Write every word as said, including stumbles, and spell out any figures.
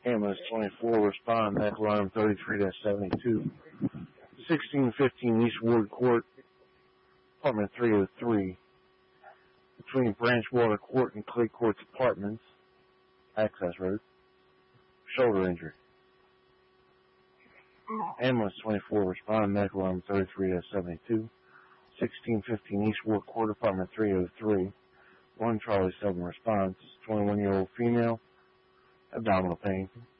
Ambulance twenty-four, respond, medical alarm thirty-three seventy-two. sixteen fifteen East Ward Court, apartment three oh three. Between Branchwater Court and Clay Court's apartments, access road. Shoulder injury. Ambulance twenty-four, respond, medical alarm thirty-three seventy-two. sixteen fifteen East Ward Court, apartment three oh three. one Charlie seven response, twenty-one-year-old female, abdominal pain.